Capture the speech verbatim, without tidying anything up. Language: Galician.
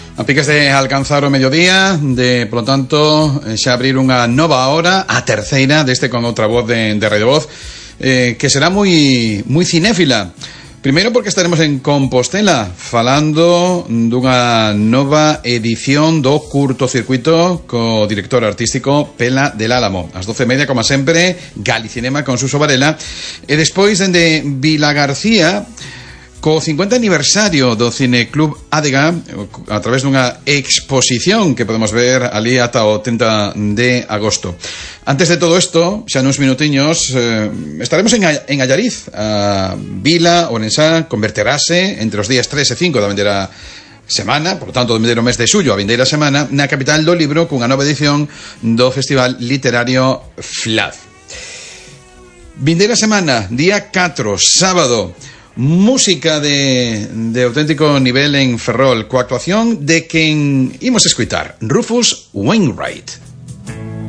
A piques de alcanzar o mediodía, de, polo tanto, xa abrir unha nova hora, a terceira deste con outra voz de, de Radio Voz, eh, que será moi, moi cinéfila. Primeiro porque estaremos en Compostela falando dunha nova edición do curtocircuito co director artístico Pela del Álamo. Ás doce e media, como sempre, Galicinema con Suso Varela. E despois, dende Vilagarcía, co cincuenta aniversario do Cineclub Adega, a través dunha exposición que podemos ver ali ata o trinta de agosto. Antes de todo isto, xa nuns minutiños, eh, estaremos en, en Allariz. A Vila Orense converterase entre os días tres e cinco da vindeira semana, por lo tanto, do vindeiro mes de xullo a vindeira semana, na capital do libro, cunha nova edición do Festival Literario F L A D. Vindeira semana, día catro, sábado, música de, de auténtico nivel en Ferrol, coa actuación de quen imos escutar, Rufus Wainwright.